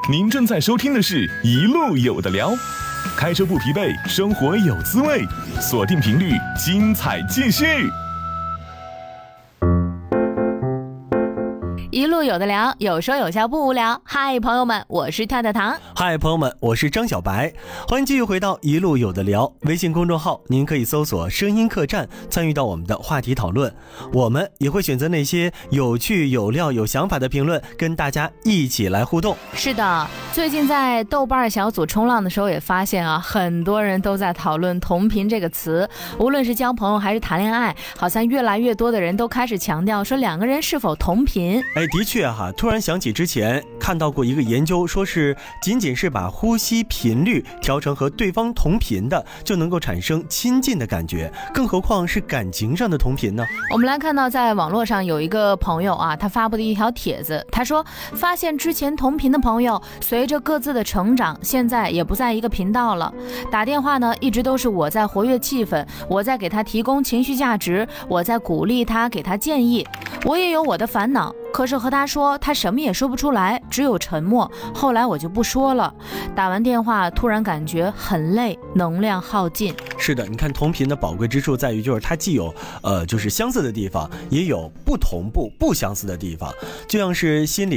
您正在收听的是一路有的聊，开车不疲惫，生活有滋味，锁定频率，精彩继续。 一路有的聊，有说有笑不无聊。嗨，朋友们，我是跳跳糖。 嗨，朋友们，我是张小白。欢迎继续回到一路有的聊微信公众号，您可以搜索声音客栈，参与到我们的话题讨论。我们也会选择那些有趣有料有想法的评论，跟大家一起来互动。 是的，最近在豆瓣小组冲浪的时候也发现啊，很多人都在讨论同频这个词，无论是交朋友还是谈恋爱，好像越来越多的人都开始强调说两个人是否同频。 的确哈，突然想起之前看到过一个研究，说是仅仅是把呼吸频率调成和对方同频的，就能够产生亲近的感觉，更何况是感情上的同频呢？ 我们来看到在网络上有一个朋友啊，他发布的一条帖子，他说发现之前同频的朋友随着各自的成长，现在也不在一个频道了。打电话呢，一直都是我在活跃气氛，我在给他提供情绪价值，我在鼓励他，给他建议。我也有我的烦恼，可是和他说，他什么也说不出来，只有沉默。后来我就不说了。打完电话，突然感觉很累，能量耗尽。 是的，你看同频的宝贵之处在于，就是它既有就是相似的地方，也有不同步不相似的地方，就像是心理